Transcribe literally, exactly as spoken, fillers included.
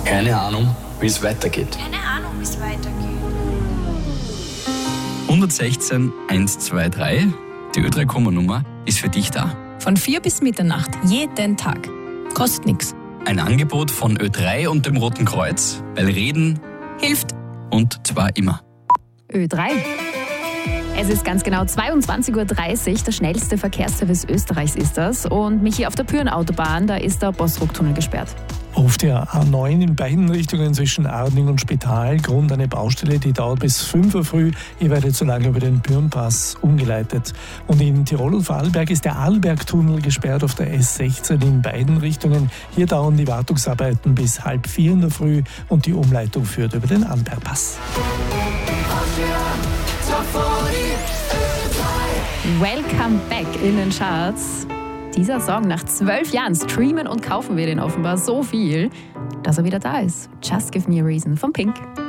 Keine Ahnung, wie es weitergeht. Keine Ahnung, wie es weitergeht. hundertsechzehn einhundertdreiundzwanzig, die Ö drei Komma-Nummer, ist für dich da. Von vier bis Mitternacht, jeden Tag. Kostet nichts. Ein Angebot von Ö drei und dem Roten Kreuz, weil Reden Hilft. und zwar immer. Ö drei. Es ist ganz genau zweiundzwanzig Uhr dreißig, der schnellste Verkehrsservice Österreichs ist das. Und mich hier auf der Pürenautobahn, da ist der Bosruck-Tunnel gesperrt. Auf der A neun in beiden Richtungen zwischen Arding und Spital. Grund eine Baustelle, die dauert bis fünf Uhr früh. Ihr werdet so lange über den Pürenpass umgeleitet. Und in Tirol und Vorarlberg ist der Arlberg-Tunnel gesperrt auf der S sechzehn in beiden Richtungen. Hier dauern die Wartungsarbeiten bis halb vier in der Früh und die Umleitung führt über den Arlbergpass. Welcome back in den Charts. Dieser Song, nach zwölf Jahren streamen und kaufen wir den offenbar so viel, dass er wieder da ist. Just Give Me a Reason von Pink.